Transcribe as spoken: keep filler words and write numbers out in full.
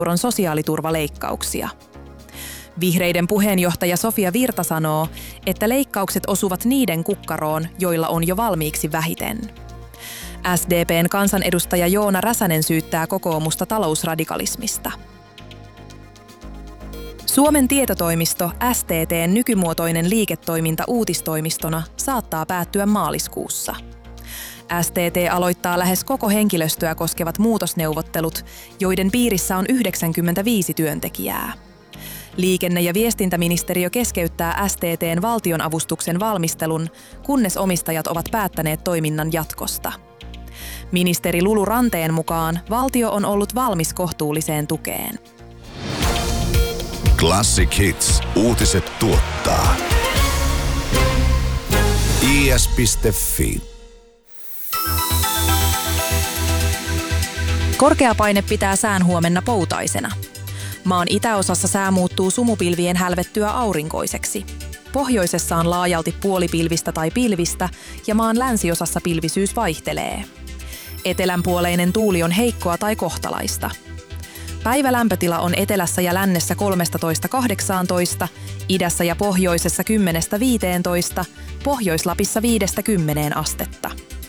euron sosiaaliturvaleikkauksia. Vihreiden puheenjohtaja Sofia Virta sanoo, että leikkaukset osuvat niiden kukkaroon, joilla on jo valmiiksi vähiten. S D P:n kansanedustaja Joona Räsänen syyttää kokoomusta talousradikalismista. Suomen tietotoimisto S T T:n nykymuotoinen liiketoiminta uutistoimistona saattaa päättyä maaliskuussa. S T T aloittaa lähes koko henkilöstöä koskevat muutosneuvottelut, joiden piirissä on yhdeksänkymmentäviisi työntekijää. Liikenne- ja viestintäministeriö keskeyttää S T T:n valtionavustuksen valmistelun, kunnes omistajat ovat päättäneet toiminnan jatkosta. Ministeri Lulu Ranteen mukaan valtio on ollut valmis kohtuulliseen tukeen. Classic Hits. Uutiset tuottaa i s piste f i. Korkeapaine pitää sään huomenna poutaisena. Maan itäosassa sää muuttuu sumupilvien hälvettyä aurinkoiseksi. Pohjoisessa on laajalti puolipilvistä tai pilvistä ja maan länsiosassa pilvisyys vaihtelee. Etelänpuoleinen tuuli on heikkoa tai kohtalaista. Päivälämpötila on etelässä ja lännessä kolmetoista kahdeksantoista, idässä ja pohjoisessa kymmenestä viiteentoista, Pohjois-Lapissa viidestä kymmeneen astetta.